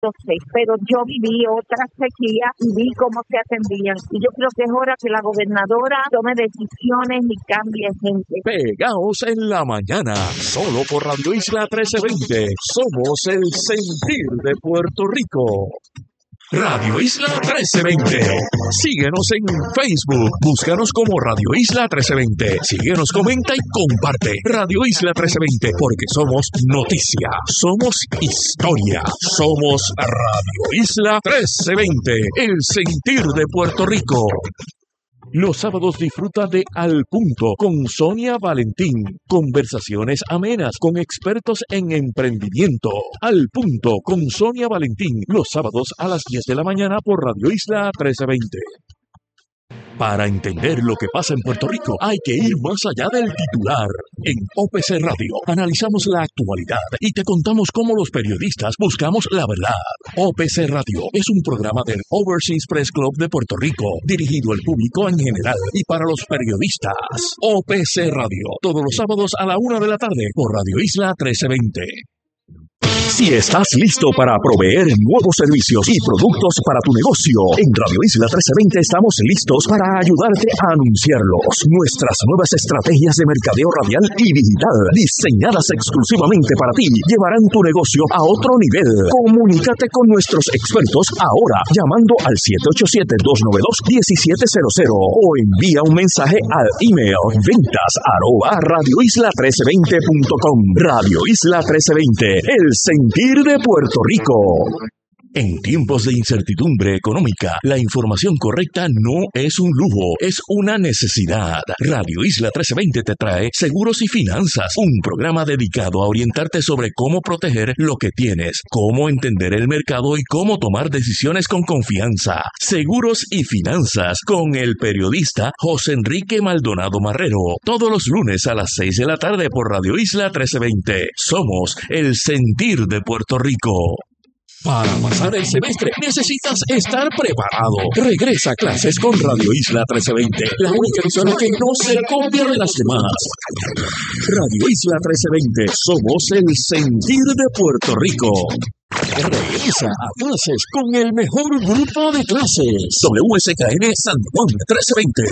Yo sé, pero yo viví otra sequía y vi cómo se atendían. Y yo creo que es hora que la gobernadora tome decisiones y cambie gente. Pegaos en la mañana, solo por Radio Isla 1320. Somos el sentir de Puerto Rico. Radio Isla 1320. Síguenos en Facebook. Búscanos como Radio Isla 1320. Síguenos, comenta y comparte. Radio Isla 1320, porque somos noticia, somos historia, somos Radio Isla 1320, el sentir de Puerto Rico. Los sábados disfruta de Al Punto con Sonia Valentín. Conversaciones amenas con expertos en emprendimiento. Al Punto con Sonia Valentín. Los sábados a las 10 de la mañana por Radio Isla 1320. Para entender lo que pasa en Puerto Rico, hay que ir más allá del titular. En OPC Radio analizamos la actualidad y te contamos cómo los periodistas buscamos la verdad. OPC Radio es un programa del Overseas Press Club de Puerto Rico, dirigido al público en general y para los periodistas. OPC Radio, todos los sábados a la 1 de la tarde por Radio Isla 1320. Si estás listo para proveer nuevos servicios y productos para tu negocio, en Radio Isla 1320 estamos listos para ayudarte a anunciarlos. Nuestras nuevas estrategias de mercadeo radial y digital, diseñadas exclusivamente para ti, llevarán tu negocio a otro nivel. Comunícate con nuestros expertos ahora, llamando al 787-292-1700 o envía un mensaje al email ventas@radioisla1320.com. Radio Isla 1320, el sentir de Puerto Rico. En tiempos de incertidumbre económica, la información correcta no es un lujo, es una necesidad. Radio Isla 1320 te trae Seguros y Finanzas, un programa dedicado a orientarte sobre cómo proteger lo que tienes, cómo entender el mercado y cómo tomar decisiones con confianza. Seguros y Finanzas con el periodista José Enrique Maldonado Marrero, todos los lunes a las 6 de la tarde por Radio Isla 1320. Somos el sentir de Puerto Rico. Para pasar el semestre necesitas estar preparado. Regresa a clases con Radio Isla 1320, la única emisora que no se copia de las demás. Radio Isla 1320, somos el sentir de Puerto Rico. Regresa a clases con el mejor grupo de clases. WSKN San Juan 1320,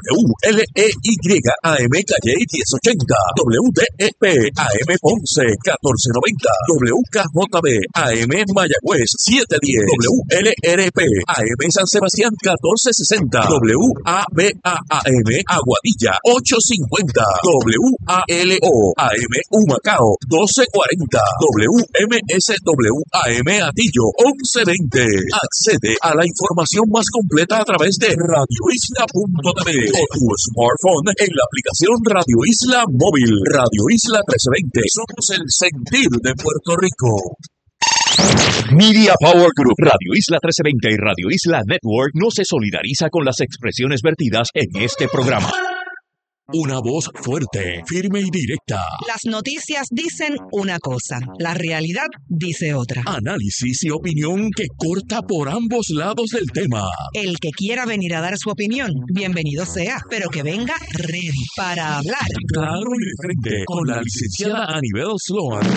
WLEY AM Calle 1080, WDEP AM Ponce 1490, WKJB AM Mayagüez 710, WLRP AM San Sebastián 1460, WABA-AM Aguadilla 850, WALO AM Humacao 1240, WMSW AM Atillo 1120. Accede a la información más completa a través de radioisla.tv o tu smartphone en la aplicación Radio Isla Móvil. Radio Isla 1320. Somos el sentir de Puerto Rico. Media Power Group, Radio Isla 1320 y Radio Isla Network no se solidariza con las expresiones vertidas en este programa. Una voz fuerte, firme y directa. Las noticias dicen una cosa, la realidad dice otra. Análisis y opinión que corta por ambos lados del tema. El que quiera venir a dar su opinión, bienvenido sea, pero que venga ready para hablar. Claro y de frente, con la licenciada Anibel Sloan.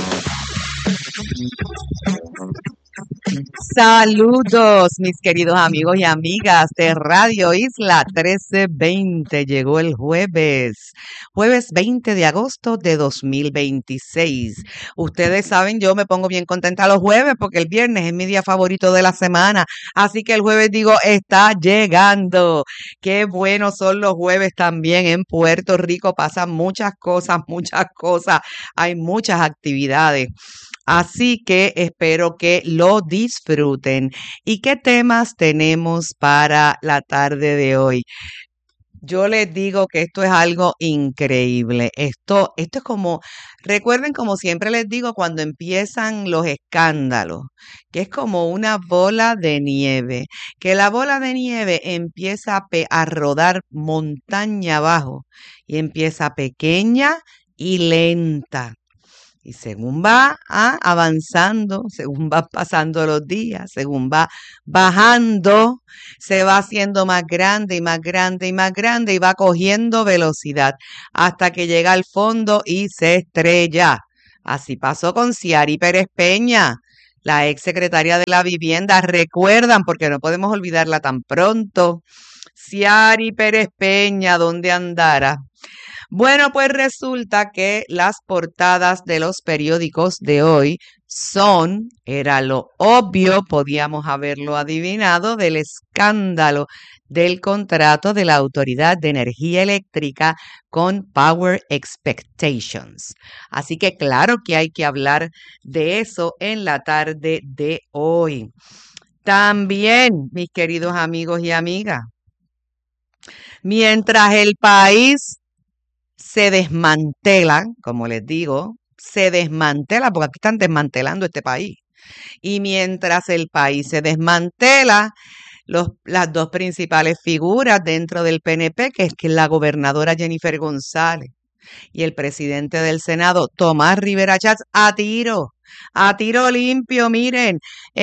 Saludos, mis queridos amigos y amigas de Radio Isla 1320. Llegó el jueves 20 de agosto de 2026. Ustedes saben, yo me pongo bien contenta los jueves porque el viernes es mi día favorito de la semana. Así que el jueves digo, está llegando. Qué buenos son los jueves también en Puerto Rico. Pasan muchas cosas, hay muchas actividades. Así que espero que lo disfruten. ¿Y qué temas tenemos para la tarde de hoy? Yo les digo que esto es algo increíble. Esto es como, recuerden, como siempre les digo, cuando empiezan los escándalos, que es como una bola de nieve, que la bola de nieve empieza a rodar montaña abajo y empieza pequeña y lenta. Y según va avanzando, según va pasando los días, según va bajando, se va haciendo más grande y más grande y más grande y va cogiendo velocidad hasta que llega al fondo y se estrella. Así pasó con Ciari Pérez Peña. la ex secretaria de la Vivienda. Recuerdan, porque no podemos olvidarla tan pronto, Ciari Pérez Peña, ¿dónde andara? Bueno, pues resulta que las portadas de los periódicos de hoy era lo obvio, podíamos haberlo adivinado, del escándalo del contrato de la Autoridad de Energía Eléctrica con Power Expectations. Así que claro que hay que hablar de eso en la tarde de hoy. También, mis queridos amigos y amigas, mientras el país se desmantela, como les digo, se desmantela, porque aquí están desmantelando este país. Y mientras el país se desmantela, las dos principales figuras dentro del PNP, que es la gobernadora Jennifer González y el presidente del Senado, Tomás Rivera Chats, a tiro limpio, miren,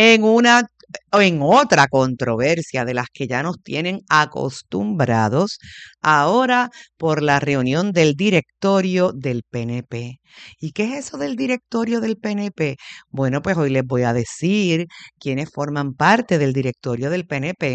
en otra controversia de las que ya nos tienen acostumbrados, ahora por la reunión del directorio del PNP. ¿Y qué es eso del directorio del PNP? Bueno, pues hoy les voy a decir quiénes forman parte del directorio del PNP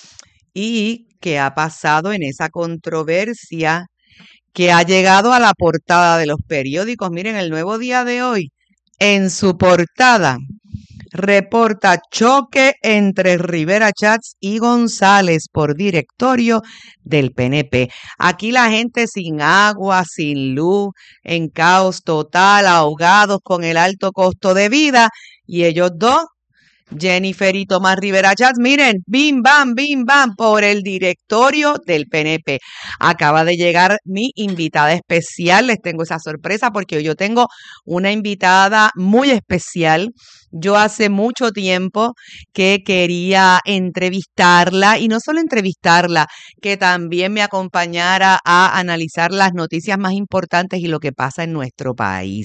y qué ha pasado en esa controversia que ha llegado a la portada de los periódicos. Miren, El Nuevo Día de hoy, en su portada, reporta choque entre Rivera Chats y González por directorio del PNP. Aquí la gente sin agua, sin luz, en caos total, ahogados con el alto costo de vida, y ellos dos, Jennifer y Tomás Rivera Chats, miren, bim, bam, por el directorio del PNP. Acaba de llegar mi invitada especial, les tengo esa sorpresa porque hoy yo tengo una invitada muy especial. Yo hace mucho tiempo que quería entrevistarla, y no solo entrevistarla, que también me acompañara a analizar las noticias más importantes y lo que pasa en nuestro país.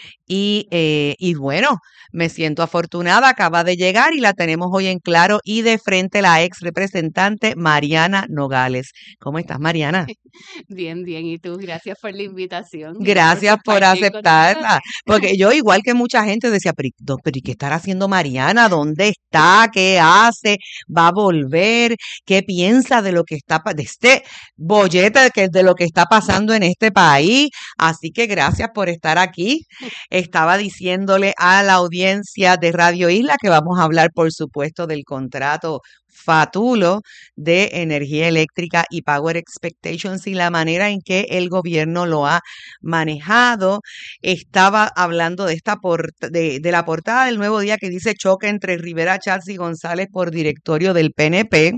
Y bueno, me siento afortunada, acaba de llegar y la tenemos hoy en Claro y de frente, la ex representante Mariana Nogales. ¿Cómo estás, Mariana? Bien, bien. ¿Y tú? Gracias por la invitación. Gracias por compartir con aceptarla. nosotros. Porque yo, igual que mucha gente, decía, pero ¿y qué estará haciendo Mariana? ¿Dónde está? ¿Qué hace? ¿Va a volver? ¿Qué piensa de lo que está, de este bollete, de lo que está pasando en este país? Así que gracias por estar aquí. Estaba diciéndole a la audiencia de Radio Isla que vamos a hablar, por supuesto, del contrato fatulo de energía eléctrica y Power Expectations y la manera en que el gobierno lo ha manejado. Estaba hablando de de la portada del Nuevo Día que dice choque entre Rivera Chats y González por directorio del PNP.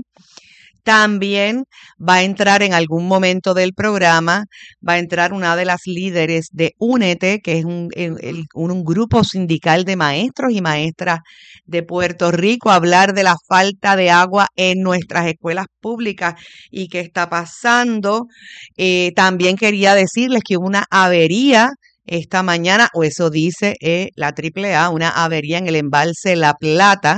También va a entrar en algún momento del programa, va a entrar una de las líderes de Únete, que es un grupo sindical de maestros y maestras de Puerto Rico, a hablar de la falta de agua en nuestras escuelas públicas y qué está pasando. También quería decirles que hubo una avería esta mañana, o eso dice la AAA, una avería en el embalse La Plata.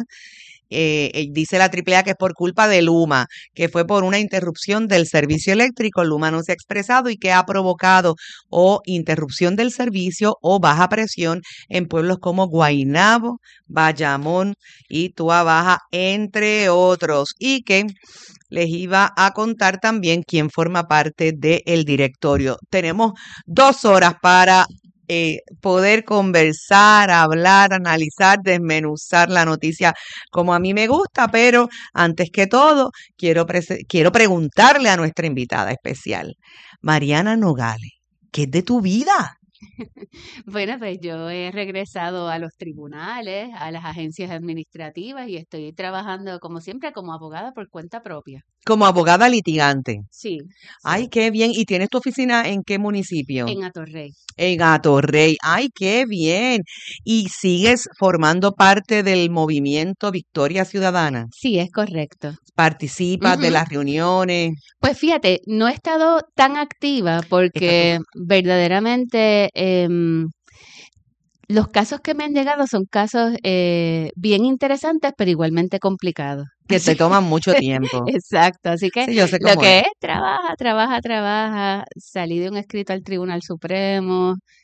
Dice la AAA que es por culpa de Luma, que fue por una interrupción del servicio eléctrico. Luma no se ha expresado y que ha provocado o interrupción del servicio o baja presión en pueblos como Guaynabo, Bayamón y Tuabaja, entre otros. Y que les iba a contar también quién forma parte del directorio. Tenemos 2 horas para poder conversar, hablar, analizar, desmenuzar la noticia como a mí me gusta, pero antes que todo quiero preguntarle a nuestra invitada especial, Mariana Nogales, ¿qué es de tu vida? Bueno, pues yo he regresado a los tribunales, a las agencias administrativas y estoy trabajando, como siempre, como abogada por cuenta propia. Como abogada litigante. Sí, Ay, sí, qué bien. ¿Y tienes tu oficina en qué municipio? en Atorrey. En Atorrey. Ay, qué bien. ¿Y sigues formando parte del movimiento Victoria Ciudadana? Sí, es correcto. ¿Participas de Ujú. las reuniones? Pues fíjate, no he estado tan activa porque verdaderamente los casos que me han llegado son casos bien interesantes, pero igualmente complicados. Que te toman mucho tiempo. Exacto, así que Sí, yo sé lo cómo que es. es trabaja. Salí de un escrito al Tribunal Supremo,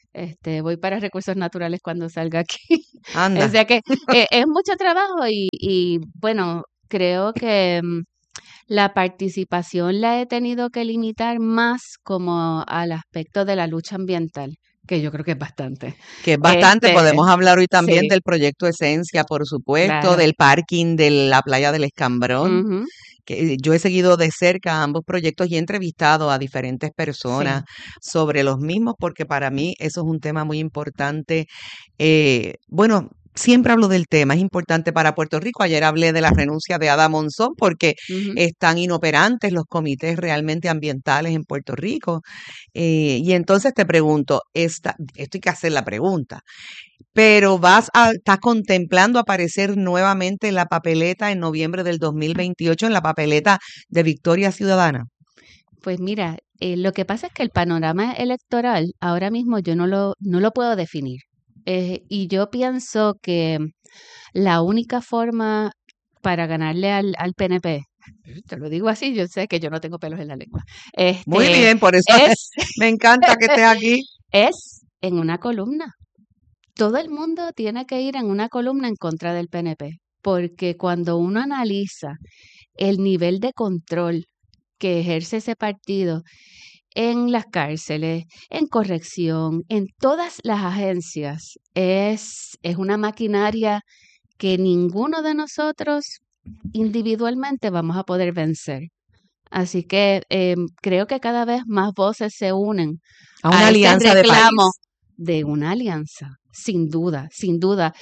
Voy para recursos naturales cuando salga aquí. Anda. O sea que es mucho trabajo y bueno, creo que la participación la he tenido que limitar más como al aspecto de la lucha ambiental, que yo creo que es bastante. Que es bastante, podemos hablar hoy también Sí, del proyecto Esencia, por supuesto, claro. del parking de la playa del Escambrón, Ujú, que yo he seguido de cerca ambos proyectos y he entrevistado a diferentes personas sí. sobre los mismos, porque para mí eso es un tema muy importante. Bueno, siempre hablo del tema, es importante para Puerto Rico. Ayer hablé de la renuncia de Ada Monzón porque Ujú. están inoperantes los comités realmente ambientales en Puerto Rico. Y entonces te pregunto, esto hay que hacer la pregunta, pero estás contemplando aparecer nuevamente en la papeleta en noviembre del 2028, en la papeleta de Victoria Ciudadana. Pues mira, lo que pasa es que el panorama electoral ahora mismo yo no lo puedo definir. Y yo pienso que la única forma para ganarle al PNP, te lo digo así, yo sé que yo no tengo pelos en la lengua, Muy bien, por eso es, me encanta que estés aquí. es en una columna. Todo el mundo tiene que ir en una columna en contra del PNP, porque cuando uno analiza el nivel de control que ejerce ese partido en las cárceles, en corrección, en todas las agencias, es una maquinaria que ninguno de nosotros individualmente vamos a poder vencer. Así que creo que cada vez más voces se unen A una a ese alianza de reclamo país. de una alianza, sin duda, sin duda.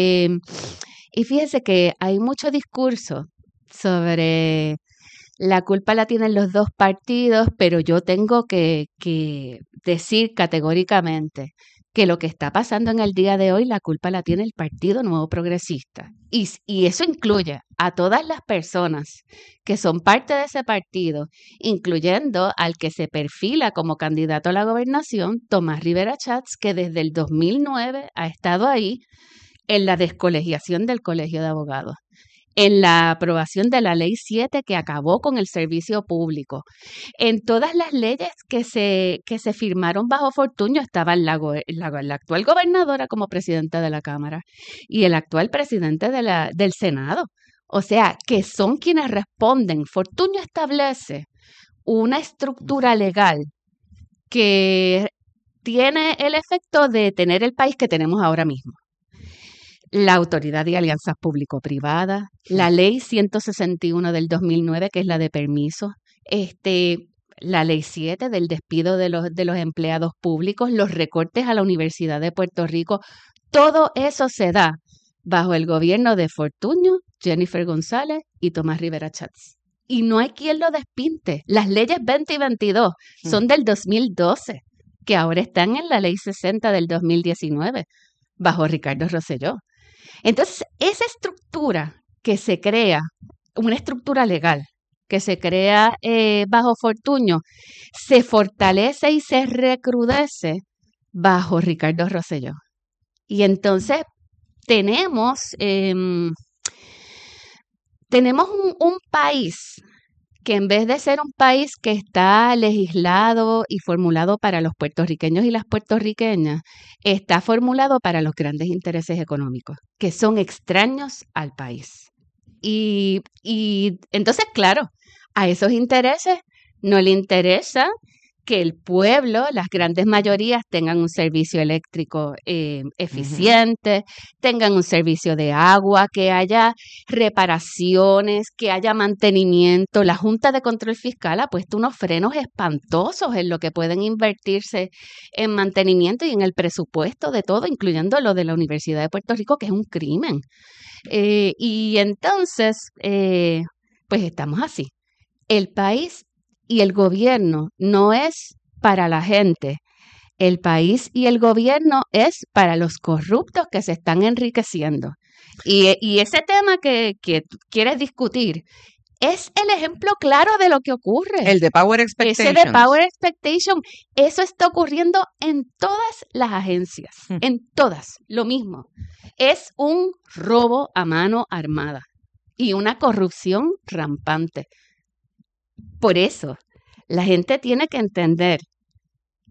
Y fíjese que hay mucho discurso sobre la culpa la tienen los dos partidos, pero yo tengo que decir categóricamente que lo que está pasando en el día de hoy, la culpa la tiene el Partido Nuevo Progresista. Y eso incluye a todas las personas que son parte de ese partido, incluyendo al que se perfila como candidato a la gobernación, Tomás Rivera Chats, que desde el 2009 ha estado ahí en la descolegiación del Colegio de Abogados, en la aprobación de la Ley 7 que acabó con el servicio público. En todas las leyes que se firmaron bajo Fortuño estaba la actual gobernadora como presidenta de la Cámara y el actual presidente del Senado. O sea, que son quienes responden. Fortuño establece una estructura legal que tiene el efecto de tener el país que tenemos ahora mismo. La Autoridad de Alianzas Público-Privadas, la Ley 161 del 2009, que es la de permisos, la Ley 7 del despido de los empleados públicos, los recortes a la Universidad de Puerto Rico, todo eso se da bajo el gobierno de Fortuño, Jennifer González y Tomás Rivera Chats. Y no hay quien lo despinte. Las leyes 20 y 22 son del 2012, que ahora están en la Ley 60 del 2019, bajo Ricardo Rosselló. Entonces, esa estructura que se crea, una estructura legal que se crea bajo Fortuño, se fortalece y se recrudece bajo Ricardo Rosselló. Y entonces tenemos un país que en vez de ser un país que está legislado y formulado para los puertorriqueños y las puertorriqueñas, está formulado para los grandes intereses económicos, que son extraños al país. Y entonces, claro, a esos intereses no le interesa que el pueblo, las grandes mayorías, tengan un servicio eléctrico eficiente, tengan un servicio de agua, que haya reparaciones, que haya mantenimiento. La Junta de Control Fiscal ha puesto unos frenos espantosos en lo que pueden invertirse en mantenimiento y en el presupuesto de todo, incluyendo lo de la Universidad de Puerto Rico, que es un crimen. Y entonces, pues estamos así. El país y el gobierno no es para la gente. El país y el gobierno es para los corruptos que se están enriqueciendo. Y ese tema que quieres discutir es el ejemplo claro de lo que ocurre. El de Power Expectations. Ese de Power Expectation, eso está ocurriendo en todas las agencias, en todas, lo mismo. Es un robo a mano armada y una corrupción rampante. Por eso, la gente tiene que entender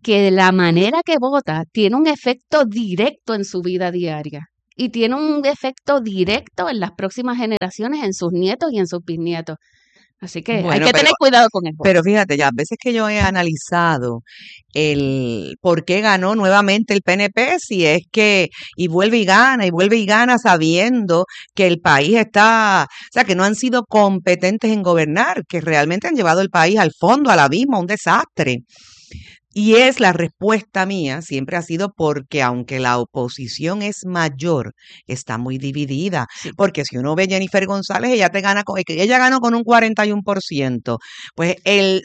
que la manera que vota tiene un efecto directo en su vida diaria y tiene un efecto directo en las próximas generaciones, en sus nietos y en sus bisnietos. Así que hay Bueno, que tener cuidado con el voto. pero fíjate, ya, a veces que yo he analizado el por qué ganó nuevamente el PNP, si es que, y vuelve y gana sabiendo que el país está, o sea, que no han sido competentes en gobernar, que realmente han llevado el país al fondo, al abismo, a un desastre. Y es la respuesta mía, siempre ha sido porque aunque la oposición es mayor, está muy dividida. Sí. Porque si uno ve Jennifer González, ella ganó con un 41%, pues el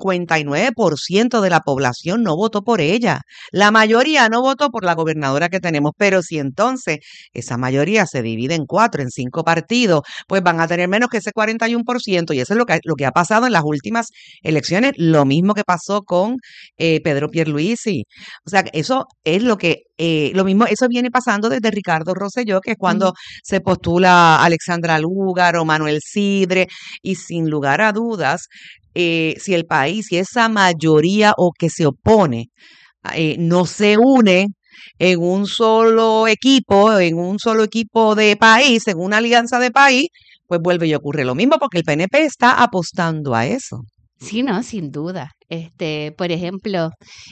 59% de la población no votó por ella. La mayoría no votó por la gobernadora que tenemos, pero si entonces esa mayoría se divide en 4, en 5 partidos, pues van a tener menos que ese 41%, y eso es lo que ha pasado en las últimas elecciones, lo mismo que pasó con Pedro Pierluisi. O sea, eso es lo mismo, eso viene pasando desde Ricardo Rosselló, que es cuando se postula Alexandra Lúgaro, Manuel Sidre, y sin lugar a dudas, si el país, si esa mayoría o que se opone, no se une en un solo equipo de país, en una alianza de país, pues vuelve y ocurre lo mismo, porque el PNP está apostando a eso. Sí, no, sin duda. Por ejemplo,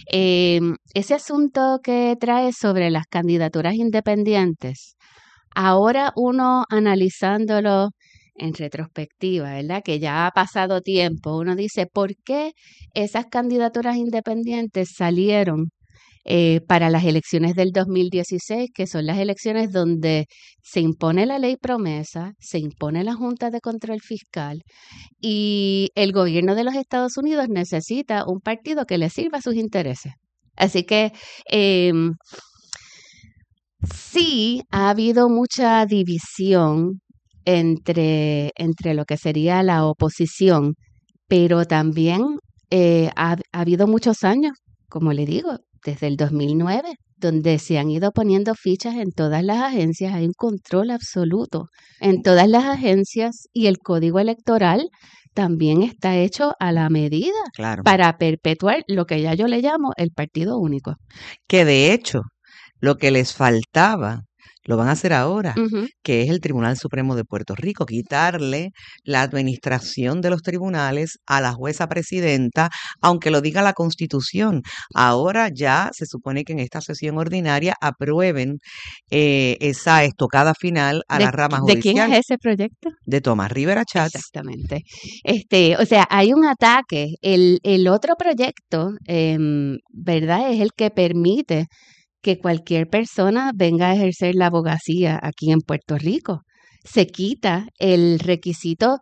ese asunto que trae sobre las candidaturas independientes, ahora uno analizándolo en retrospectiva, ¿verdad? Que ya ha pasado tiempo, uno dice, ¿por qué esas candidaturas independientes salieron para las elecciones del 2016, que son las elecciones donde se impone la ley promesa, se impone la Junta de Control Fiscal y el gobierno de los Estados Unidos necesita un partido que le sirva a sus intereses? Así que sí ha habido mucha división entre lo que sería la oposición, pero también ha habido muchos años, como le digo, desde el 2009, donde se han ido poniendo fichas en todas las agencias, hay un control absoluto en todas las agencias y el código electoral también está hecho a la medida Claro. para perpetuar lo que ya yo le llamo el partido único. Que de hecho, lo que les faltaba, lo van a hacer ahora, Ujú. que es el Tribunal Supremo de Puerto Rico, quitarle la administración de los tribunales a la jueza presidenta, aunque lo diga la Constitución. Ahora ya se supone que en esta sesión ordinaria aprueben esa estocada final a la rama ¿De quién judicial es ese proyecto? de Tomás Rivera Chats. Exactamente. O sea, hay un ataque. El otro proyecto, ¿verdad? Es el que permite que cualquier persona venga a ejercer la abogacía aquí en Puerto Rico. Se quita el requisito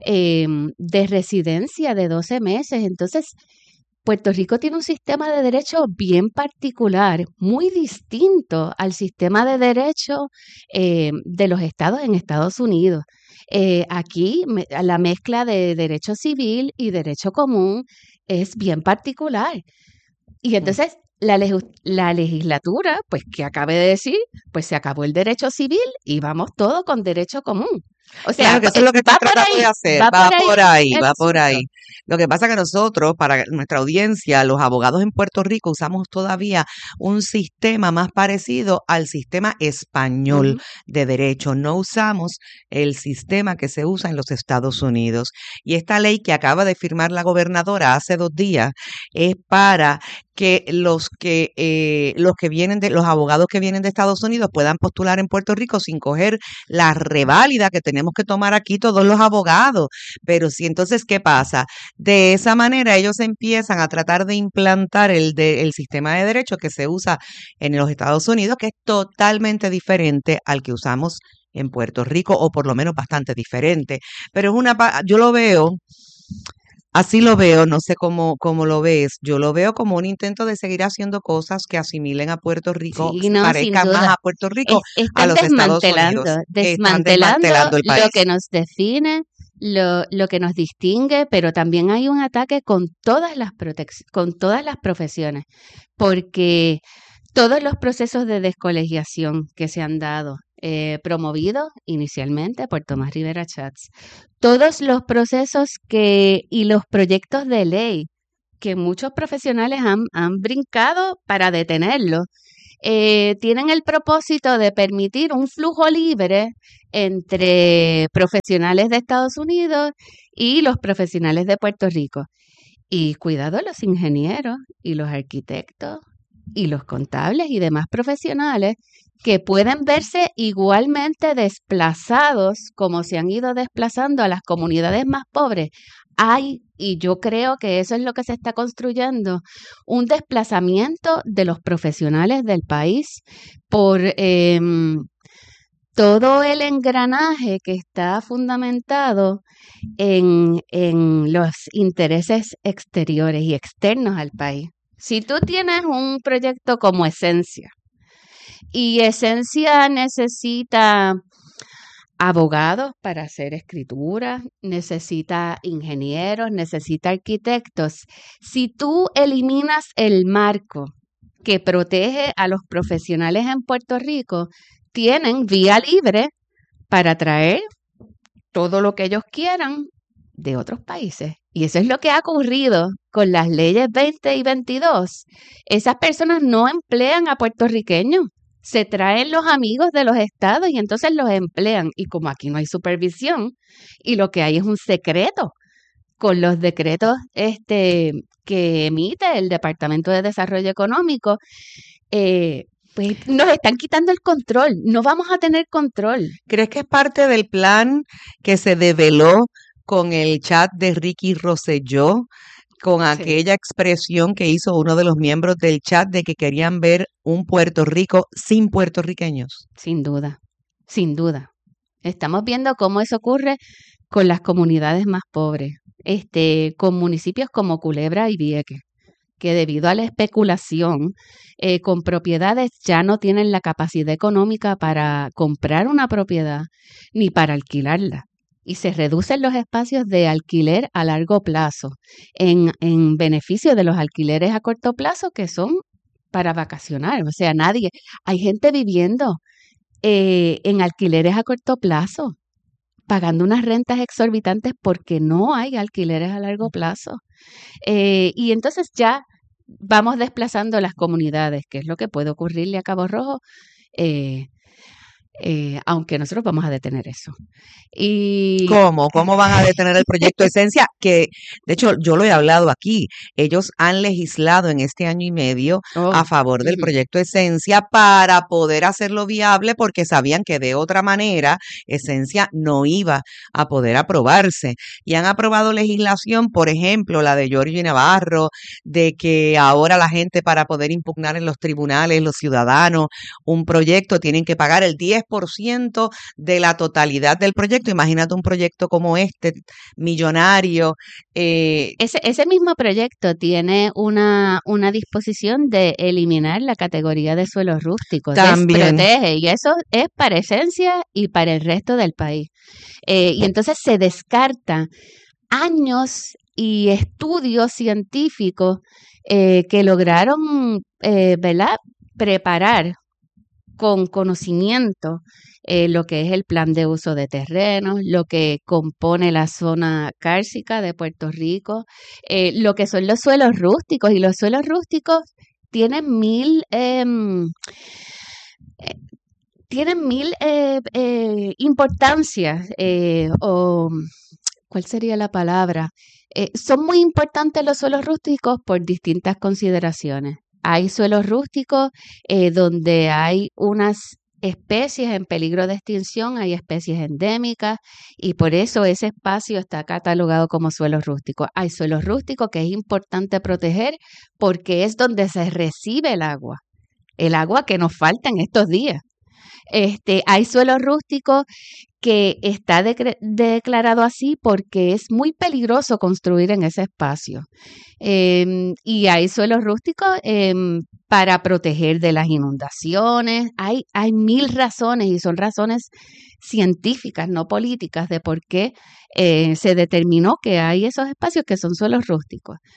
de residencia de 12 meses. Entonces, Puerto Rico tiene un sistema de derecho bien particular, muy distinto al sistema de derecho de los estados en Estados Unidos. Aquí la mezcla de derecho civil y derecho común es bien particular. Y entonces la legislatura, pues que acabe de decir, pues se acabó el derecho civil y vamos todo con derecho común. O sea, Claro que eso es lo que está va por tratando ahí, de hacer, va va por ahí por ahí, el va por ahí. asunto. Lo que pasa que nosotros, para nuestra audiencia, los abogados en Puerto Rico, usamos todavía un sistema más parecido al sistema español Ujú. de derecho. No usamos el sistema que se usa en los Estados Unidos. Y esta ley que acaba de firmar la gobernadora hace 2 días es para que los abogados que vienen de Estados Unidos puedan postular en Puerto Rico sin coger la reválida que tenemos que tomar aquí todos los abogados. Pero sí, entonces, ¿qué pasa? De esa manera ellos empiezan a tratar de implantar el sistema de derecho que se usa en los Estados Unidos, que es totalmente diferente al que usamos en Puerto Rico, o por lo menos bastante diferente. Pero yo lo veo, así lo veo, no sé cómo lo ves. Yo lo veo como un intento de seguir haciendo cosas que asimilen a Puerto Rico, Sí, se no, sin parezcan más duda. a Puerto Rico a Están los Estados Unidos. Están desmantelando el lo país. que nos define, lo que nos distingue, pero también hay un ataque con todas con todas las profesiones, porque todos los procesos de descolegiación que se han dado, promovidos inicialmente por Tomás Rivera Chats, todos los procesos y los proyectos de ley que muchos profesionales han brincado para detenerlo. Tienen el propósito de permitir un flujo libre entre profesionales de Estados Unidos y los profesionales de Puerto Rico. Y cuidado, los ingenieros y los arquitectos y los contables y demás profesionales que pueden verse igualmente desplazados como se han ido desplazando a las comunidades más pobres. Y yo creo que eso es lo que se está construyendo, un desplazamiento de los profesionales del país por todo el engranaje que está fundamentado en los intereses exteriores y externos al país. Si tú tienes un proyecto como Esencia y Esencia necesita abogados para hacer escrituras, necesita ingenieros, necesita arquitectos. Si tú eliminas el marco que protege a los profesionales en Puerto Rico, tienen vía libre para traer todo lo que ellos quieran de otros países. Y eso es lo que ha ocurrido con las leyes 20 y 22. Esas personas no emplean a puertorriqueños. Se traen los amigos de los estados y entonces los emplean. Y como aquí no hay supervisión y lo que hay es un secreto con los decretos que emite el Departamento de Desarrollo Económico, pues nos están quitando el control. No vamos a tener control. ¿Crees que es parte del plan que se develó con el chat de Ricky Rosselló? Con aquella expresión que hizo uno de los miembros del chat de que querían ver un Puerto Rico sin puertorriqueños. Sin duda, sin duda. Estamos viendo cómo eso ocurre con las comunidades más pobres, con municipios como Culebra y Vieques, que debido a la especulación con propiedades ya no tienen la capacidad económica para comprar una propiedad ni para alquilarla. Y se reducen los espacios de alquiler a largo plazo en beneficio de los alquileres a corto plazo que son para vacacionar. O sea, hay gente viviendo en alquileres a corto plazo, pagando unas rentas exorbitantes porque no hay alquileres a largo plazo. Y entonces ya vamos desplazando las comunidades, que es lo que puede ocurrirle a Cabo Rojo, aunque nosotros vamos a detener eso. Y ¿Cómo van a detener el proyecto Esencia? Que, de hecho, yo lo he hablado aquí. Ellos han legislado en este año y medio a favor del proyecto Esencia para poder hacerlo viable porque sabían que de otra manera Esencia no iba a poder aprobarse. Y han aprobado legislación, por ejemplo, la de Georgie Navarro, de que ahora la gente para poder impugnar en los tribunales, los ciudadanos, un proyecto tienen que pagar el 10% de la totalidad del proyecto. Imagínate un proyecto como este, millonario. Ese mismo proyecto tiene una disposición de eliminar la categoría de suelos rústicos. También. Desprotege, y eso es para Esencia y para el resto del país. Y entonces se descarta años y estudios científicos que lograron ¿verdad? Preparar con conocimiento lo que es el plan de uso de terrenos, lo que compone la zona cárcica de Puerto Rico, lo que son los suelos rústicos. Y los suelos rústicos tienen mil importancias, o ¿cuál sería la palabra? Son muy importantes los suelos rústicos por distintas consideraciones. Hay suelos rústicos donde hay unas especies en peligro de extinción, hay especies endémicas y por eso ese espacio está catalogado como suelos rústicos. Hay suelos rústicos que es importante proteger porque es donde se recibe el agua que nos falta en estos días. Hay suelos rústicos que está declarado así porque es muy peligroso construir en ese espacio. Y hay suelos rústicos para proteger de las inundaciones. Hay mil razones y son razones científicas, no políticas, de por qué se determinó que hay esos espacios que son suelos rústicos.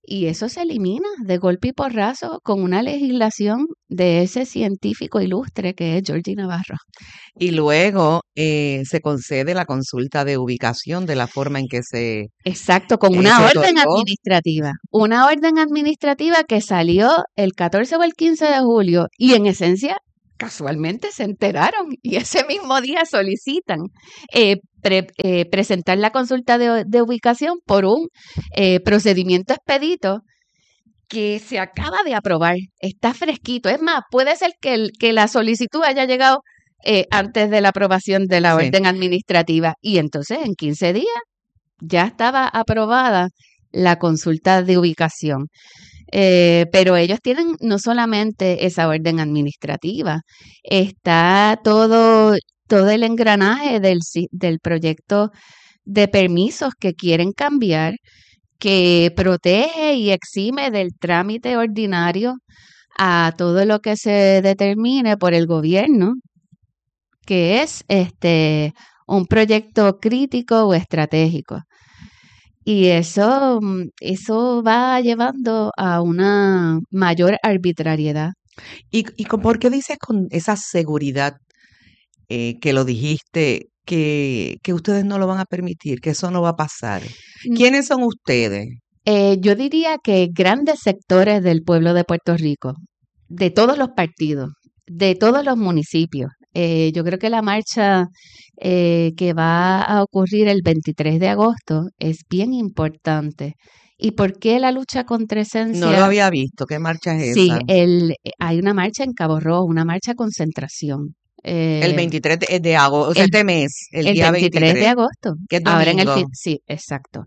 Y eso se elimina de golpe y porrazo con una legislación de ese científico ilustre que es Georgie Navarro. Y luego se concede la consulta de ubicación de la forma en que se... Exacto, con una se orden otorgó. administrativa. Una orden administrativa que salió el 14 o el 15 de julio y en esencia casualmente se enteraron y ese mismo día solicitan presentar la consulta de ubicación por un procedimiento expedito que se acaba de aprobar. Está fresquito. Es más, puede ser que la solicitud haya llegado antes de la aprobación de la Sí. orden administrativa y entonces en 15 días ya estaba aprobada la consulta de ubicación. Pero ellos tienen no solamente esa orden administrativa, está todo el engranaje del proyecto de permisos que quieren cambiar, que protege y exime del trámite ordinario a todo lo que se determine por el gobierno, que es un proyecto crítico o estratégico. Y eso va llevando a una mayor arbitrariedad. ¿Y por qué dices con esa seguridad que lo dijiste, que ustedes no lo van a permitir, que eso no va a pasar? ¿Quiénes son ustedes? Yo diría que grandes sectores del pueblo de Puerto Rico, de todos los partidos, de todos los municipios. Yo creo que la marcha que va a ocurrir el 23 de agosto es bien importante. ¿Y por qué la lucha contra esencia? No lo había visto. ¿Qué marcha es Sí, esa? hay una marcha en Cabo Rojo, una marcha concentración. El 23 de agosto, o sea, este mes, el día 23 de agosto. que es Ahora en el domingo. sí, exacto.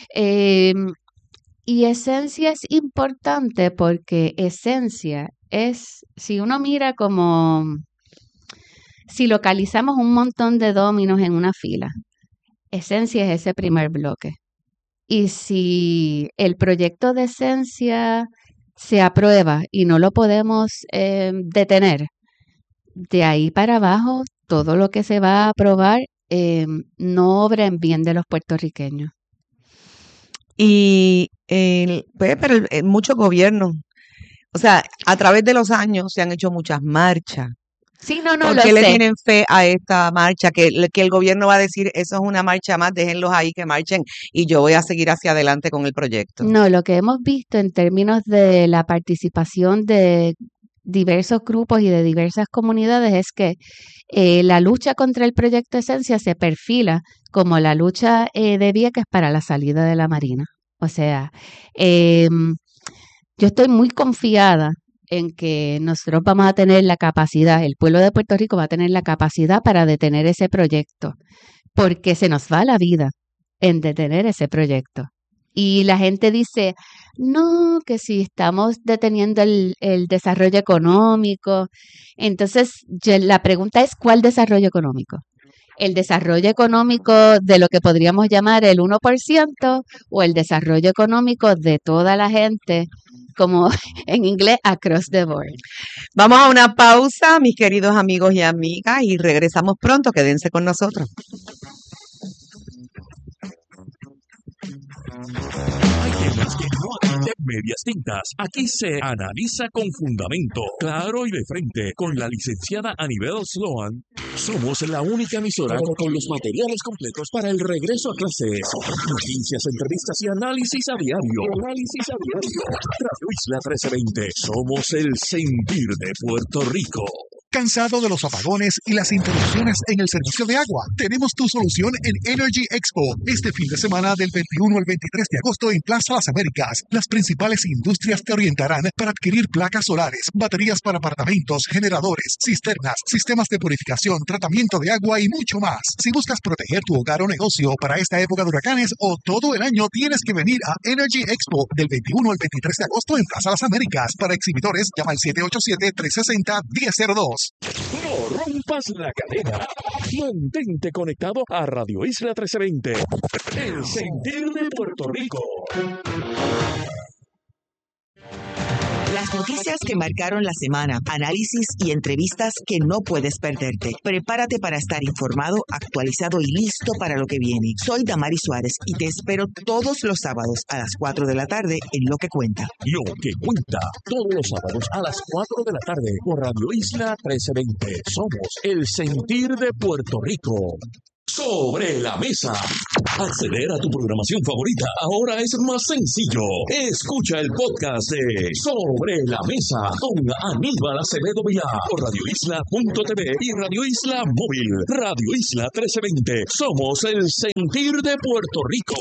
Y esencia es importante porque esencia es, si uno mira si localizamos un montón de dominos en una fila, esencia es ese primer bloque. Y si el proyecto de esencia se aprueba y no lo podemos detener, de ahí para abajo, todo lo que se va a aprobar no obra en bien de los puertorriqueños. Y pero muchos gobiernos, o sea, a través de los años se han hecho muchas marchas. Sí, no, ¿Por lo qué le sé. tienen fe a esta marcha? Que el gobierno va a decir, eso es una marcha más, déjenlos ahí que marchen y yo voy a seguir hacia adelante con el proyecto. No, lo que hemos visto en términos de la participación de diversos grupos y de diversas comunidades es que la lucha contra el proyecto Esencia se perfila como la lucha de Vieques para la salida de la Marina. O sea, yo estoy muy confiada en que nosotros vamos a tener la capacidad, el pueblo de Puerto Rico va a tener la capacidad para detener ese proyecto, porque se nos va la vida en detener ese proyecto. Y la gente dice, no, que si estamos deteniendo el desarrollo económico. Entonces, la pregunta es, ¿cuál desarrollo económico? ¿El desarrollo económico de lo que podríamos llamar el 1% o el desarrollo económico de toda la gente, como en inglés, across the board? Vamos a una pausa, mis queridos amigos y amigas, y regresamos pronto. Quédense con nosotros. Hay temas que no admiten medias tintas. Aquí se analiza con fundamento, claro y de frente, con la licenciada Anibel Sloan. Somos la única emisora con los materiales completos para el regreso a clases. Noticias, entrevistas y análisis a diario. Radio Isla 1320. Somos el sentir de Puerto Rico. ¿Cansado de los apagones y las interrupciones en el servicio de agua? Tenemos tu solución en Energy Expo. Este fin de semana del 21 al 23 de agosto en Plaza Las Américas. Las principales industrias te orientarán para adquirir placas solares, baterías para apartamentos, generadores, cisternas, sistemas de purificación, tratamiento de agua y mucho más. Si buscas proteger tu hogar o negocio para esta época de huracanes o todo el año, tienes que venir a Energy Expo del 21 al 23 de agosto en Plaza Las Américas. Para exhibidores, llama al 787-360-1002. No rompas la cadena. Mantente conectado a Radio Isla 1320. El sentir de Puerto Rico. Las noticias que marcaron la semana, análisis y entrevistas que no puedes perderte. Prepárate para estar informado, actualizado y listo para lo que viene. Soy Damari Suárez y te espero todos los sábados a las 4 de la tarde en Lo que Cuenta. Lo que cuenta, todos los sábados a las 4 de la tarde por Radio Isla 1320. Somos el sentir de Puerto Rico. Sobre la mesa. Acceder a tu programación favorita ahora es más sencillo. Escucha el podcast de Sobre la Mesa con Aníbal Acevedo Vilá por radioisla.tv y Radio Isla Móvil. Radio Isla 1320. Somos el sentir de Puerto Rico.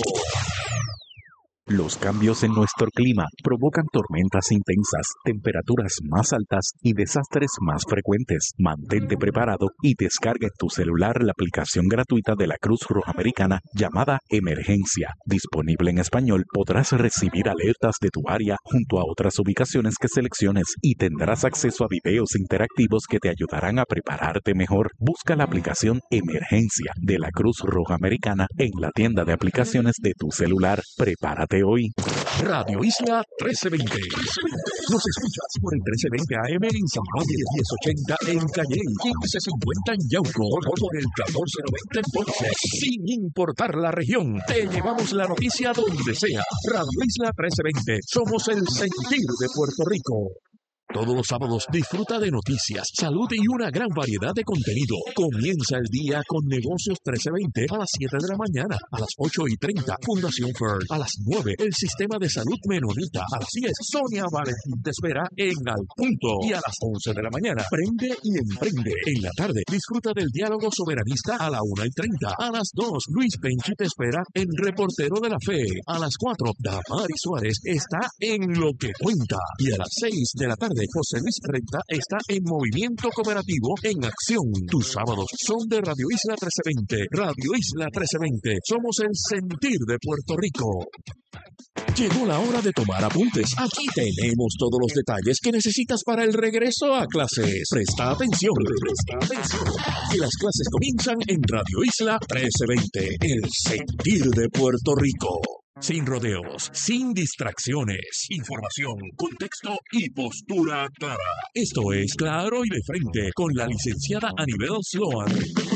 Los cambios en nuestro clima provocan tormentas intensas, temperaturas más altas y desastres más frecuentes. Mantente preparado y descarga en tu celular la aplicación gratuita de la Cruz Roja Americana llamada Emergencia. Disponible en español, podrás recibir alertas de tu área junto a otras ubicaciones que selecciones y tendrás acceso a videos interactivos que te ayudarán a prepararte mejor. Busca la aplicación Emergencia de la Cruz Roja Americana en la tienda de aplicaciones de tu celular. Prepárate hoy. Radio Isla 1320. Nos escuchas por el 1320 AM en San Juan y 1080 en Calley, 1550 en Yauco, por el 1490 en Ponce. Sin importar la región, te llevamos la noticia donde sea. Radio Isla 1320. Somos el sentir de Puerto Rico. Todos los sábados disfruta de noticias, salud y una gran variedad de contenido. Comienza el día con Negocios 1320 a las 7 de la mañana, a las 8:30 Fundación Fern, a las 9 el Sistema de Salud Menonita, a las 10 Sonia Valentín te espera en Al Punto y a las 11 de la mañana Prende y Emprende. En la tarde disfruta del Diálogo Soberanista a la 1:30, a las 2 Luis Penchi te espera en Reportero de la Fe, a las 4 Damari Suárez está en Lo que Cuenta y a las 6 de la tarde José Luis Renta está en Movimiento Cooperativo en Acción. Tus sábados son de Radio Isla 1320. Radio Isla 1320. Somos el sentir de Puerto Rico. Llegó la hora de tomar apuntes. Aquí tenemos todos los detalles que necesitas para el regreso a clases. Presta atención. Presta atención. Que las clases comienzan en Radio Isla 1320. El sentir de Puerto Rico. Sin rodeos, sin distracciones, información, contexto y postura clara. Esto es Claro y de Frente con la licenciada Anibel Sloan.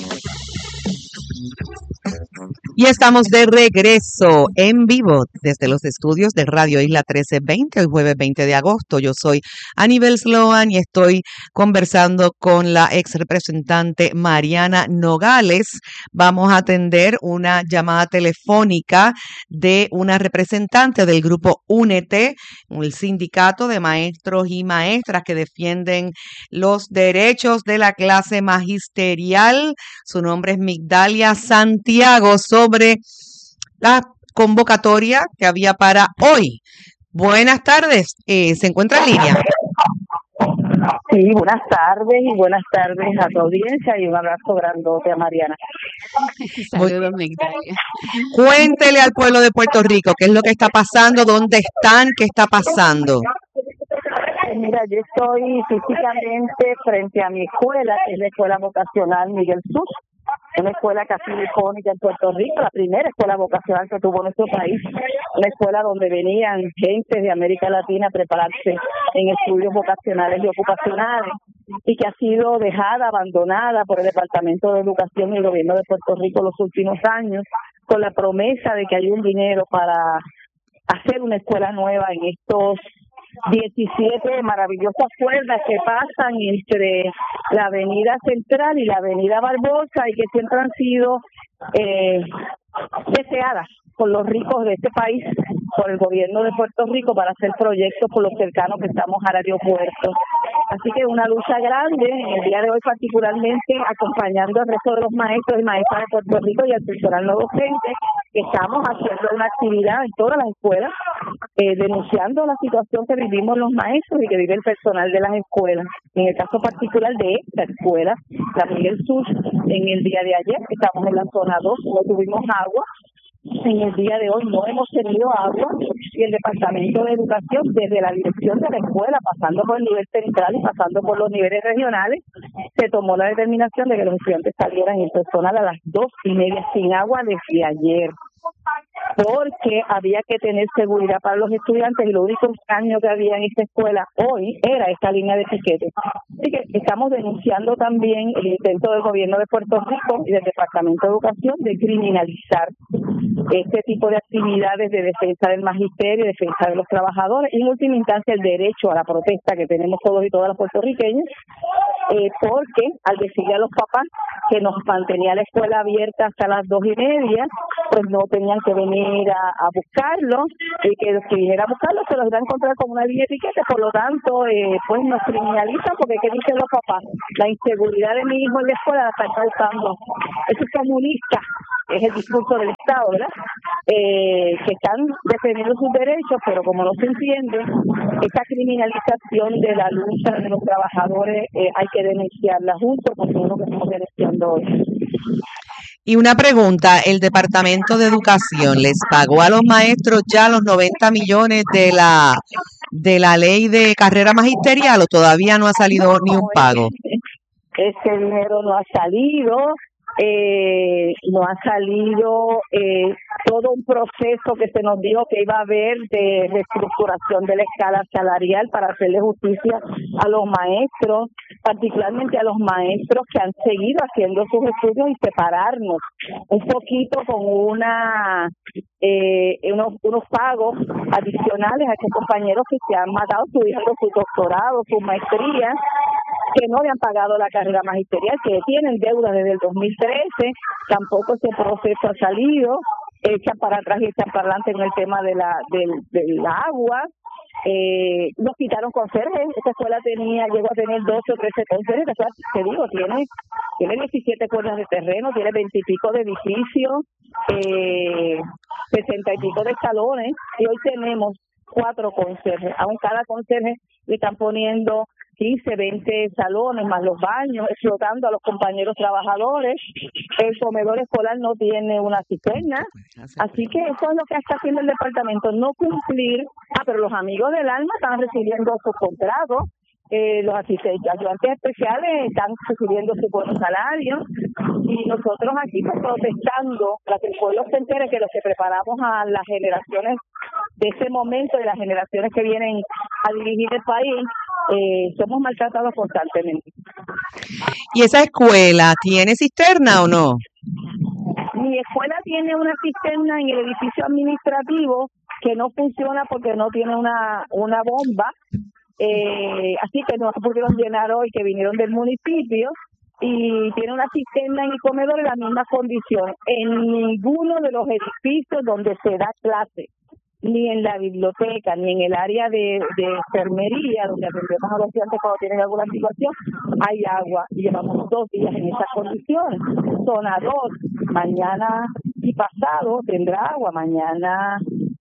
Y estamos de regreso en vivo desde los estudios de Radio Isla 1320, el jueves 20 de agosto. Yo soy Anibel Sloan y estoy conversando con la ex representante Mariana Nogales. Vamos a atender una llamada telefónica de una representante del grupo Únete, el sindicato de maestros y maestras que defienden los derechos de la clase magisterial. Su nombre es Migdalia Santiago, sobre la convocatoria que había para hoy. Buenas tardes, ¿se encuentra en línea? Sí, buenas tardes y buenas tardes a tu audiencia y un abrazo grandote a Mariana. Saludos, Migdalia. Cuéntele al pueblo de Puerto Rico qué es lo que está pasando, dónde están, qué está pasando. Mira, yo estoy físicamente frente a mi escuela, que es la Escuela Vocacional Miguel Sus, una escuela casi icónica en Puerto Rico, la primera escuela vocacional que tuvo nuestro país, una escuela donde venían gentes de América Latina a prepararse en estudios vocacionales y ocupacionales, y que ha sido dejada, abandonada por el Departamento de Educación y el Gobierno de Puerto Rico los últimos años, con la promesa de que hay un dinero para hacer una escuela nueva en estos 17 maravillosas cuerdas que pasan entre la Avenida Central y la Avenida Barbosa y que siempre han sido deseadas por los ricos de este país, por el gobierno de Puerto Rico, para hacer proyectos por los cercanos que estamos al aeropuerto. Así que una lucha grande, en el día de hoy particularmente, acompañando al resto de los maestros y maestras de Puerto Rico y al personal no docente, que estamos haciendo una actividad en todas las escuelas, denunciando la situación que vivimos los maestros y que vive el personal de las escuelas. En el caso particular de esta escuela, la Miguel Sus, en el día de ayer, estamos en la zona 2, no tuvimos agua. En el día de hoy no hemos tenido agua y el Departamento de Educación, desde la dirección de la escuela, pasando por el nivel central y pasando por los niveles regionales, se tomó la determinación de que los estudiantes salieran en personal a las 2:30 sin agua desde ayer. porque había que tener seguridad para los estudiantes y lo único extraño que había en esta escuela hoy era esta línea de piquete. Así que estamos denunciando también el intento del gobierno de Puerto Rico y del Departamento de Educación de criminalizar este tipo de actividades de defensa del magisterio, defensa de los trabajadores y en última instancia el derecho a la protesta que tenemos todos y todas las puertorriqueñas, porque al decirle a los papás que nos mantenía la escuela abierta hasta las 2:30, pues no tenían que venir a buscarlo, y que los que viniera a buscarlo se los iban a encontrar con una línea de piquete, por lo tanto, pues nos criminalizan, porque ¿qué dicen los papás? La inseguridad de mi hijo en la escuela la están causando. Eso es comunista, es el discurso del Estado, ¿verdad? Que están defendiendo sus derechos, pero como no se entiende, esta criminalización de la lucha de los trabajadores hay que denunciarla junto con uno que estamos denunciando hoy. Y una pregunta, ¿el Departamento de Educación les pagó a los maestros ya los 90 millones de la ley de carrera magisterial o todavía no ha salido ni un pago? Ese dinero no ha salido. No ha salido todo un proceso que se nos dijo que iba a haber de reestructuración de la escala salarial para hacerle justicia a los maestros, particularmente a los maestros que han seguido haciendo sus estudios y separarnos un poquito con unos pagos adicionales a estos compañeros que se han matado estudiando su doctorado, su maestría, que no le han pagado la carrera magisterial, que tienen deuda desde el 2013, tampoco ese proceso ha salido, echan para atrás y echan para adelante en el tema del agua. Nos quitaron conserjes, esta escuela llegó a tener 12 o 13 conserjes, te digo, tiene 17 cuerdas de terreno, tiene 20 y pico de edificios, 60 y pico de salones, y hoy tenemos 4 conserjes. Aún cada conserje le están poniendo 15, 20 salones, más los baños, explotando a los compañeros trabajadores. El comedor escolar no tiene una cisterna. Así que eso es lo que está haciendo el departamento, no cumplir. Pero los amigos del alma están recibiendo sus contratos. Los ayudantes especiales están recibiendo su buen salario y nosotros aquí pues, protestando para que el pueblo se entere que los que preparamos a las generaciones de ese momento y las generaciones que vienen a dirigir el país somos maltratados constantemente. ¿Y esa escuela tiene cisterna o no? Mi escuela tiene una cisterna en el edificio administrativo que no funciona porque no tiene una bomba. Así que no pudieron llenar hoy, que vinieron del municipio, y tiene una cisterna en el comedor en la misma condición. En ninguno de los edificios donde se da clase, ni en la biblioteca, ni en el área de enfermería, donde atendemos a los estudiantes cuando tienen alguna situación, hay agua. Y llevamos 2 días en esas condiciones. Zona 2, mañana y pasado tendrá agua, mañana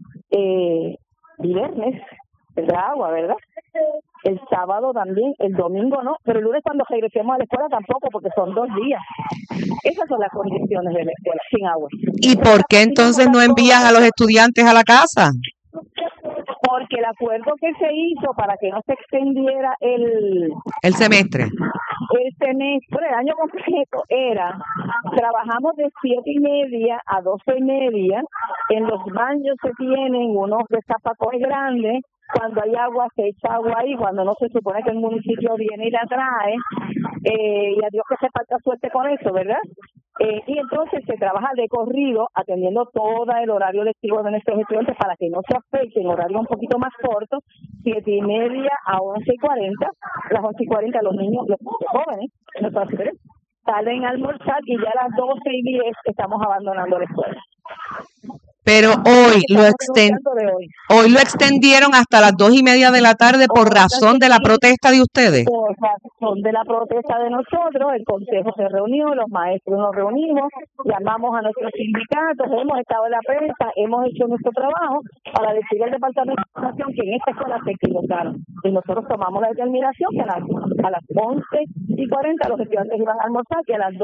viernes tendrá agua, ¿verdad? El sábado también, el domingo no, pero el lunes cuando regresemos a la escuela tampoco, porque son 2 días. Esas son las condiciones de la escuela, sin agua. ¿Y por qué entonces no envían a los estudiantes a la casa? Porque el acuerdo que se hizo para que no se extendiera el semestre. El año completo era, trabajamos de 7:30 a 12:30, en los baños se tienen unos destapacones grandes, cuando hay agua se echa agua ahí, cuando no se supone que el municipio viene y la trae, y a Dios que se falta suerte con eso, ¿verdad? Y entonces se trabaja de corrido, atendiendo todo el horario lectivo de nuestros estudiantes para que no se afecte en horario un poquito más corto, 7:30 a 11:40, las 11:40 los niños, los jóvenes, salen a almorzar y ya a las 12:10 estamos abandonando la escuela. Pero hoy lo extendieron hasta las 2:30 de la tarde por razón de la protesta de ustedes. Por razón de la protesta de nosotros, el consejo se reunió, los maestros nos reunimos, llamamos a nuestros sindicatos, hemos estado en la prensa, hemos hecho nuestro trabajo para decirle al Departamento de Educación que en esta escuela se equivocaron. Y nosotros tomamos la determinación que a las 11:40 los estudiantes iban a almorzar, que a las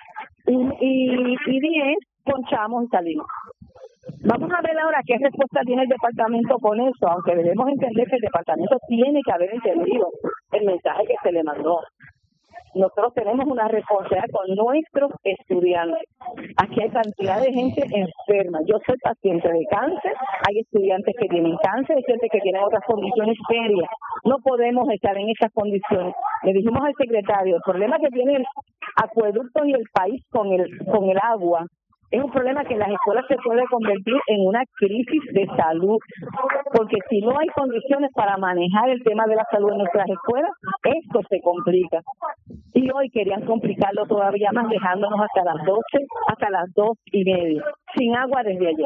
12:10 ponchamos y salimos. Vamos a ver ahora qué respuesta tiene el departamento con eso, aunque debemos entender que el departamento tiene que haber entendido el mensaje que se le mandó. nosotros tenemos una responsabilidad con nuestros estudiantes. Aquí hay cantidad de gente enferma. Yo soy paciente de cáncer, hay estudiantes que tienen cáncer, hay gente que tiene otras condiciones serias. No podemos estar en esas condiciones. Le dijimos al secretario, el problema que tiene el acueducto y el país con el agua es un problema que en las escuelas se puede convertir en una crisis de salud, porque si no hay condiciones para manejar el tema de la salud en nuestras escuelas, esto se complica. Y hoy querían complicarlo todavía más, dejándonos hasta las 12, hasta las 2:30, sin agua desde ayer.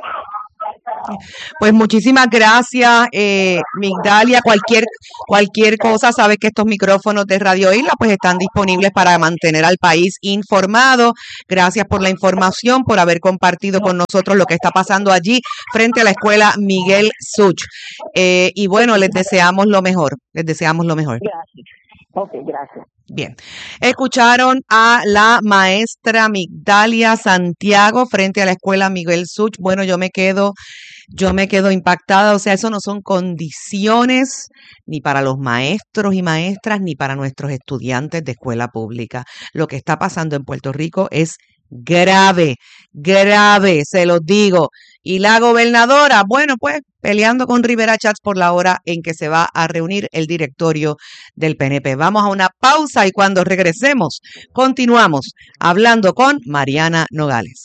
Pues muchísimas gracias, Migdalia. Cualquier cosa, sabes que estos micrófonos de Radio Isla pues están disponibles para mantener al país informado. Gracias por la información, por haber compartido con nosotros lo que está pasando allí frente a la escuela Miguel Such. Y bueno, les deseamos lo mejor. Gracias. Ok, gracias. Bien, escucharon a la maestra Migdalia Santiago frente a la escuela Miguel Such. Bueno, yo me quedo impactada, o sea, eso no son condiciones ni para los maestros y maestras ni para nuestros estudiantes de escuela pública. Lo que está pasando en Puerto Rico es grave, se los digo. Y la gobernadora, bueno, pues peleando con Rivera Chats por la hora en que se va a reunir el directorio del PNP. Vamos a una pausa y cuando regresemos continuamos hablando con Mariana Nogales.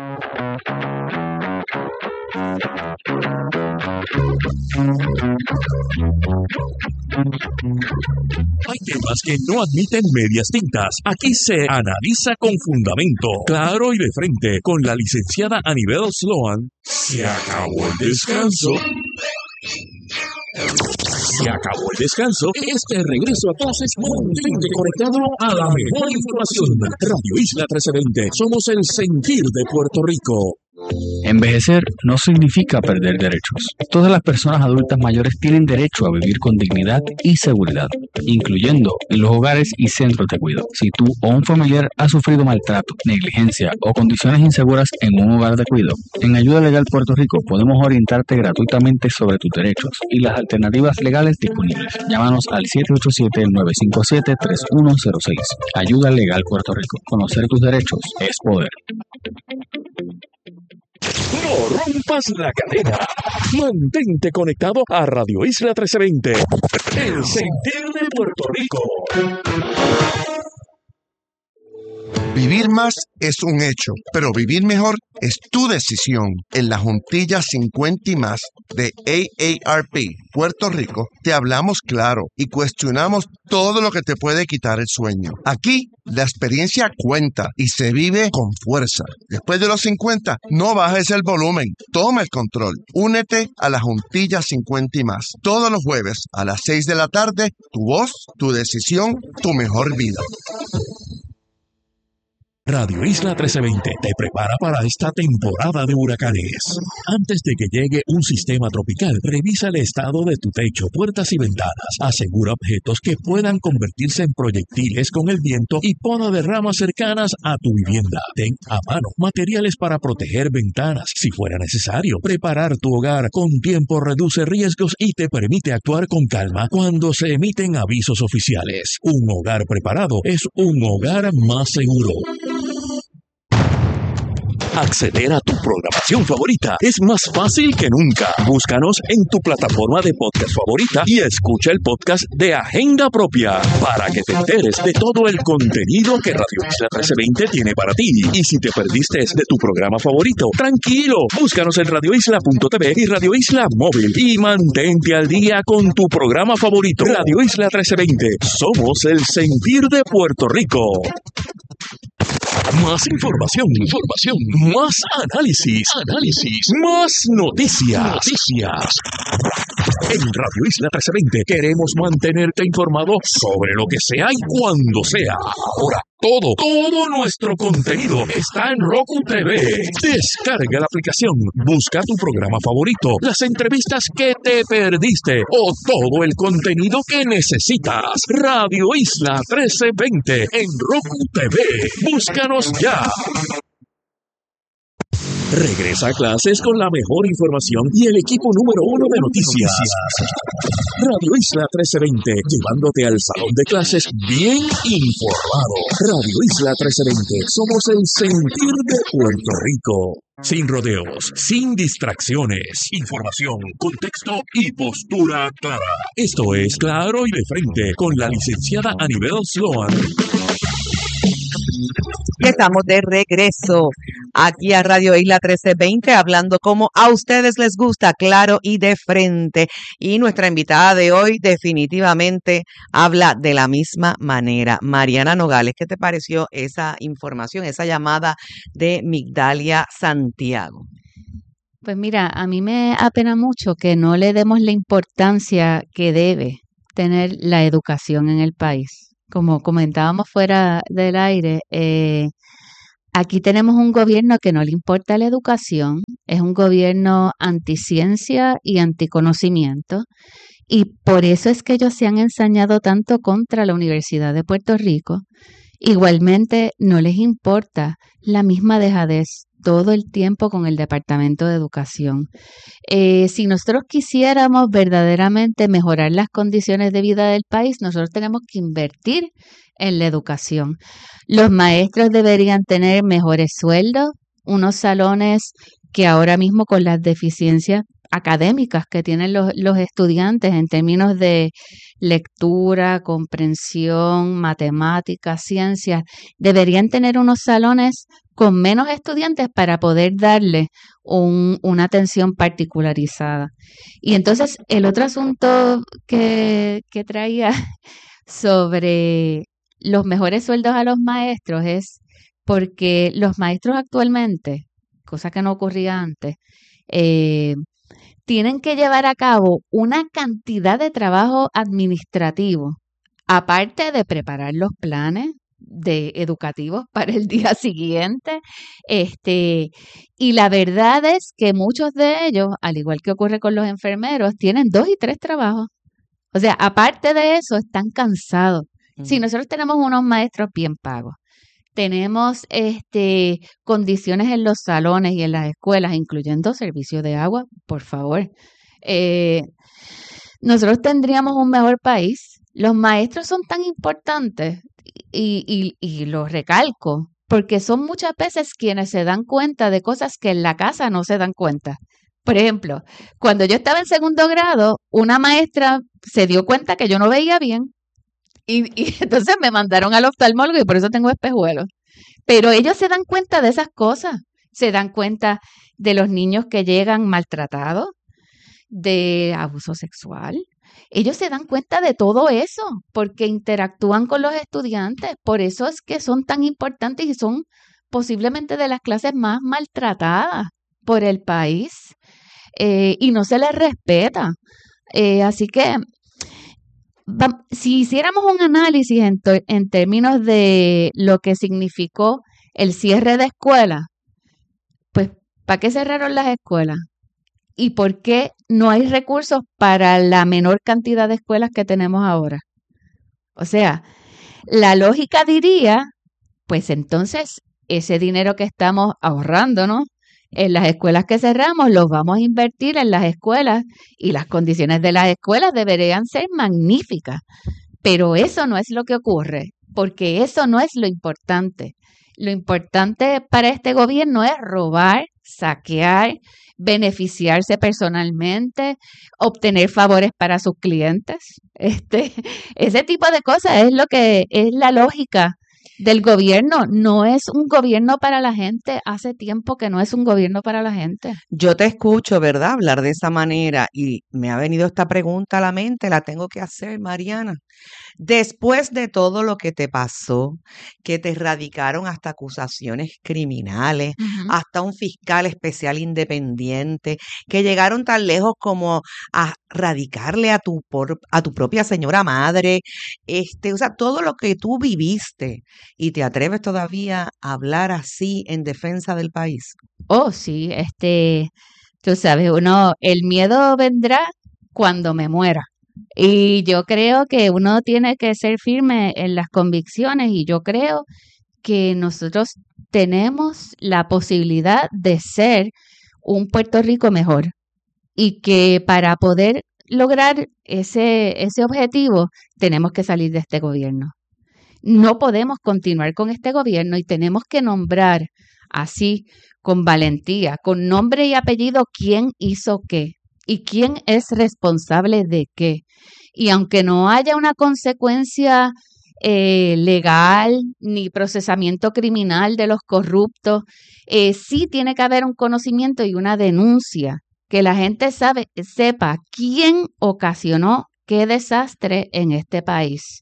Hay temas que no admiten medias tintas. Aquí se analiza con fundamento, claro y de frente, con la licenciada Anibel Sloan. Se acabó el descanso. Se acabó el descanso. Este regreso a clases mantente conectado a la mejor información. Radio Isla 1320. Somos el sentir de Puerto Rico. Envejecer no significa perder derechos. Todas las personas adultas mayores tienen derecho a vivir con dignidad y seguridad, incluyendo en los hogares y centros de cuidado. Si tú o un familiar ha sufrido maltrato, negligencia o condiciones inseguras en un hogar de cuidado, en Ayuda Legal Puerto Rico podemos orientarte gratuitamente sobre tus derechos y las alternativas legales disponibles. Llámanos al 787-957-3106. Ayuda Legal Puerto Rico. Conocer tus derechos es poder. No rompas la cadena. Mantente conectado a Radio Isla 1320. El sentir de Puerto Rico. Vivir más es un hecho, pero vivir mejor es tu decisión. En la Juntilla 50 y más de AARP Puerto Rico, te hablamos claro y cuestionamos todo lo que te puede quitar el sueño. Aquí, la experiencia cuenta y se vive con fuerza. Después de los 50, no bajes el volumen, toma el control. Únete a la Juntilla 50 y más. Todos los jueves a las 6 de la tarde, tu voz, tu decisión, tu mejor vida. Radio Isla 1320 te prepara para esta temporada de huracanes. Antes de que llegue un sistema tropical, revisa el estado de tu techo, puertas y ventanas. Asegura objetos que puedan convertirse en proyectiles con el viento y poda de ramas cercanas a tu vivienda. Ten a mano materiales para proteger ventanas. Si fuera necesario, preparar tu hogar con tiempo reduce riesgos y te permite actuar con calma cuando se emiten avisos oficiales. Un hogar preparado es un hogar más seguro. Acceder a tu programación favorita es más fácil que nunca. Búscanos en tu plataforma de podcast favorita y escucha el podcast de Agenda Propia para que te enteres de todo el contenido que Radio Isla 1320 tiene para ti. Y si te perdiste de tu programa favorito, tranquilo, búscanos en radioisla.tv y Radio Isla Móvil y mantente al día con tu programa favorito. Radio Isla 1320. Somos el sentir de Puerto Rico. Más información, más análisis, más noticias. En Radio Isla 1320 queremos mantenerte informado sobre lo que sea y cuando sea. Ahora, todo nuestro contenido está en Roku TV. Descarga la aplicación, busca tu programa favorito, las entrevistas que te perdiste o todo el contenido que necesitas. Radio Isla 1320 en Roku TV. Búscanos ya. Regresa a clases con la mejor información y el equipo número 1 de noticias. Radio Isla 1320, llevándote al salón de clases bien informado. Radio Isla 1320, somos el sentir de Puerto Rico. Sin rodeos, sin distracciones, información, contexto y postura clara. Esto es Claro y de Frente con la licenciada Anibel Sloan. Y estamos de regreso aquí a Radio Isla 1320 hablando como a ustedes les gusta, claro y de frente. Y nuestra invitada de hoy definitivamente habla de la misma manera. Mariana Nogales, ¿qué te pareció esa información, esa llamada de Migdalia Santiago? Pues mira, a mí me apena mucho que no le demos la importancia que debe tener la educación en el país. Como comentábamos fuera del aire, aquí tenemos un gobierno que no le importa la educación, es un gobierno anticiencia y anticonocimiento, y por eso es que ellos se han ensañado tanto contra la Universidad de Puerto Rico. Igualmente, no les importa la misma dejadez todo el tiempo con el Departamento de Educación. Si nosotros quisiéramos verdaderamente mejorar las condiciones de vida del país, nosotros tenemos que invertir en la educación. Los maestros deberían tener mejores sueldos, unos salones que ahora mismo con las deficiencias académicas que tienen los estudiantes en términos de lectura, comprensión, matemáticas, ciencias, deberían tener unos salones con menos estudiantes para poder darle una atención particularizada. Y entonces el otro asunto que traía sobre los mejores sueldos a los maestros es porque los maestros actualmente, cosa que no ocurría antes, tienen que llevar a cabo una cantidad de trabajo administrativo, aparte de preparar los planes educativos para el día siguiente. Y la verdad es que muchos de ellos, al igual que ocurre con los enfermeros, tienen 2 y 3 trabajos. O sea, aparte de eso, están cansados. Si nosotros tenemos unos maestros bien pagos, tenemos condiciones en los salones y en las escuelas, incluyendo servicio de agua, por favor. Nosotros tendríamos un mejor país. Los maestros son tan importantes y lo recalco, porque son muchas veces quienes se dan cuenta de cosas que en la casa no se dan cuenta. Por ejemplo, cuando yo estaba en segundo grado, una maestra se dio cuenta que yo no veía bien. Y entonces me mandaron al oftalmólogo y por eso tengo espejuelos. Pero ellos se dan cuenta de esas cosas. Se dan cuenta de los niños que llegan maltratados, de abuso sexual. Ellos se dan cuenta de todo eso porque interactúan con los estudiantes. Por eso es que son tan importantes y son posiblemente de las clases más maltratadas por el país. Y no se les respeta. Así que si hiciéramos un análisis en términos de lo que significó el cierre de escuelas, pues ¿para qué cerraron las escuelas? ¿Y por qué no hay recursos para la menor cantidad de escuelas que tenemos ahora? O sea, la lógica diría, pues entonces ese dinero que estamos ahorrando, ¿no?, en las escuelas que cerramos, los vamos a invertir en las escuelas y las condiciones de las escuelas deberían ser magníficas. Pero eso no es lo que ocurre, porque eso no es lo importante. Lo importante para este gobierno es robar, saquear, beneficiarse personalmente, obtener favores para sus clientes. Ese tipo de cosas es lo que es la lógica del gobierno. No es un gobierno para la gente. Hace tiempo que no es un gobierno para la gente. Yo te escucho, ¿verdad?, hablar de esa manera y me ha venido esta pregunta a la mente, la tengo que hacer, Mariana. Después de todo lo que te pasó, que te radicaron hasta acusaciones criminales, hasta un fiscal especial independiente, que llegaron tan lejos como a radicarle a tu propia señora madre, o sea, todo lo que tú viviste, y te atreves todavía a hablar así en defensa del país. Oh, sí, tú sabes, el miedo vendrá cuando me muera. Y yo creo que uno tiene que ser firme en las convicciones y yo creo que nosotros tenemos la posibilidad de ser un Puerto Rico mejor y que para poder lograr ese objetivo tenemos que salir de este gobierno. No podemos continuar con este gobierno y tenemos que nombrar así, con valentía, con nombre y apellido, quién hizo qué y quién es responsable de qué. Y aunque no haya una consecuencia legal ni procesamiento criminal de los corruptos, sí tiene que haber un conocimiento y una denuncia, que la gente sepa quién ocasionó qué desastre en este país.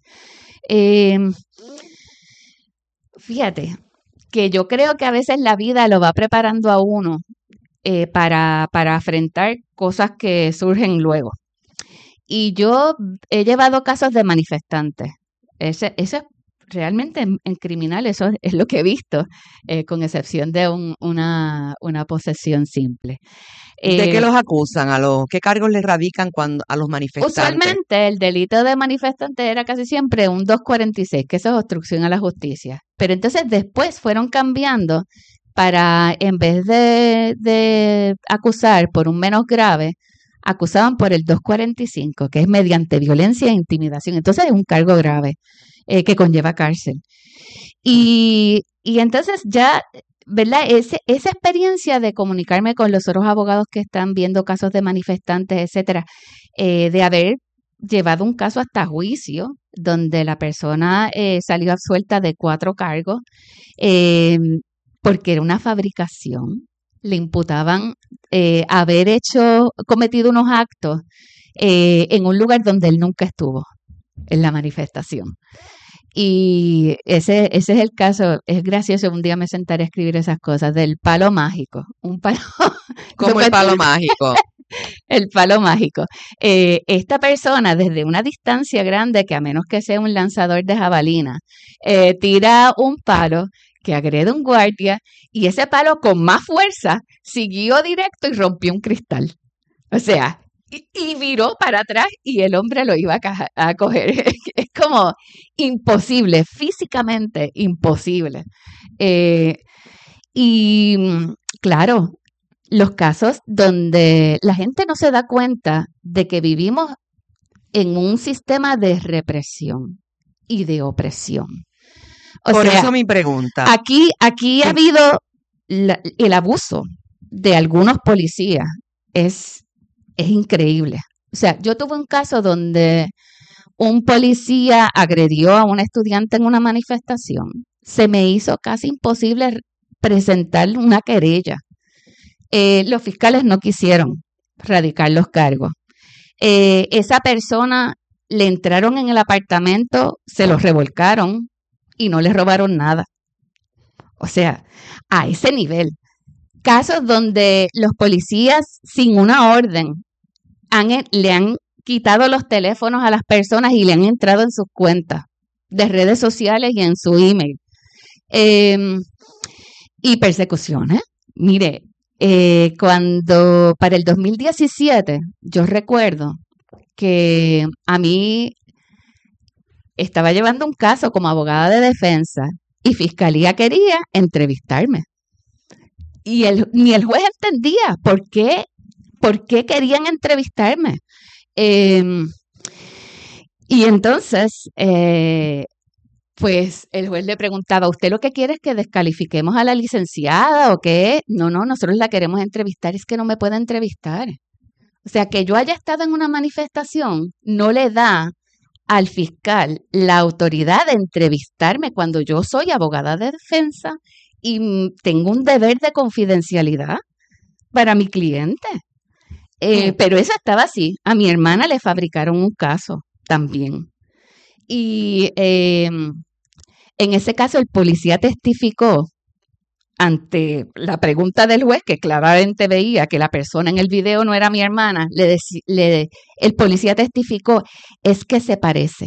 Fíjate que yo creo que a veces la vida lo va preparando a uno para afrontar cosas que surgen luego. Y yo he llevado casos de manifestantes. Eso es realmente en criminal, eso es lo que he visto, con excepción de una posesión simple. ¿De qué los acusan? ¿Qué cargos les radican a los manifestantes? Usualmente el delito de manifestante era casi siempre un 246, que eso es obstrucción a la justicia. Pero entonces después fueron cambiando para, en vez de acusar por un menos grave, acusaban por el 245, que es mediante violencia e intimidación. Entonces es un cargo grave que conlleva cárcel. Y entonces ya, ¿verdad? Esa experiencia de comunicarme con los otros abogados que están viendo casos de manifestantes, etcétera, de haber llevado un caso hasta juicio, donde la persona salió absuelta de 4 cargos, porque era una fabricación. Le imputaban haber cometido unos actos en un lugar donde él nunca estuvo, en la manifestación. Y ese es el caso. Es gracioso, un día me sentaré a escribir esas cosas del palo mágico. Un palo. ¿Cómo el palo mágico? El palo mágico. Esta persona, desde una distancia grande, que a menos que sea un lanzador de jabalina, tira un palo que agrede a un guardia, y ese palo con más fuerza siguió directo y rompió un cristal. O sea, y viró para atrás y el hombre lo iba a coger. Es como imposible, físicamente imposible. Y claro, los casos donde la gente no se da cuenta de que vivimos en un sistema de represión y de opresión. Por eso mi pregunta. Aquí ha habido el abuso de algunos policías. Es increíble. O sea, yo tuve un caso donde un policía agredió a una estudiante en una manifestación. Se me hizo casi imposible presentar una querella. Los fiscales no quisieron radicar los cargos. Esa persona le entraron en el apartamento, se los revolcaron y no le robaron nada. O sea, a ese nivel. Casos donde los policías, sin una orden, le han quitado los teléfonos a las personas y le han entrado en sus cuentas de redes sociales y en su email. Y persecuciones. Mire, cuando para el 2017, yo recuerdo que a mí estaba llevando un caso como abogada de defensa y Fiscalía quería entrevistarme. Y ni el juez entendía por qué querían entrevistarme. Y entonces, pues el juez le preguntaba, ¿usted lo que quiere es que descalifiquemos a la licenciada o qué? No, nosotros la queremos entrevistar, es que no me puede entrevistar. O sea, que yo haya estado en una manifestación no le da al fiscal la autoridad de entrevistarme cuando yo soy abogada de defensa y tengo un deber de confidencialidad para mi cliente. Pero eso estaba así. A mi hermana le fabricaron un caso también. Y en ese caso el policía testificó ante la pregunta del juez, que claramente veía que la persona en el video no era mi hermana. El policía testificó, es que se parece.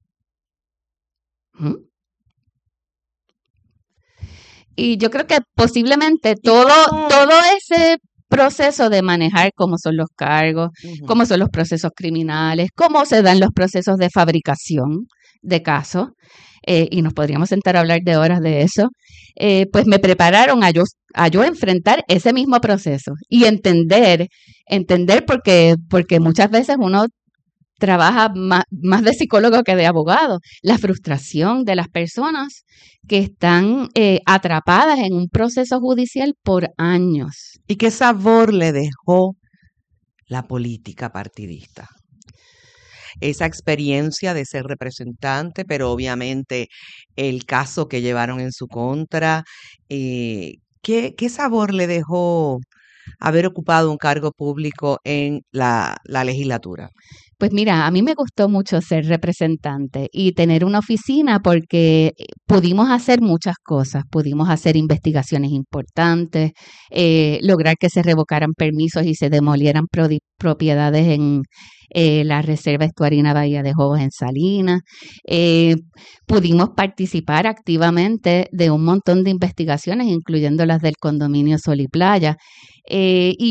Y yo creo que posiblemente todo ese proceso de manejar cómo son los cargos, cómo son los procesos criminales, cómo se dan los procesos de fabricación de casos, y nos podríamos sentar a hablar de horas de eso, pues me prepararon a yo enfrentar ese mismo proceso y entender porque muchas veces uno trabaja más de psicólogo que de abogado, la frustración de las personas que están atrapadas en un proceso judicial por años. ¿Y qué sabor le dejó la política partidista? Esa experiencia de ser representante, pero obviamente el caso que llevaron en su contra, ¿qué sabor le dejó haber ocupado un cargo público en la legislatura? Pues mira, a mí me gustó mucho ser representante y tener una oficina porque pudimos hacer muchas cosas, pudimos hacer investigaciones importantes, lograr que se revocaran permisos y se demolieran propiedades en la Reserva Estuarina Bahía de Jobos en Salinas. Pudimos participar activamente de un montón de investigaciones, incluyendo las del condominio Sol y Playa. Y